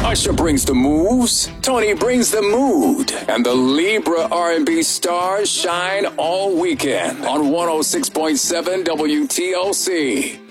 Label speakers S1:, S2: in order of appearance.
S1: Usher brings the moves, Tony brings the mood, and the Libra R&B stars shine all weekend on 106.7 WTOC.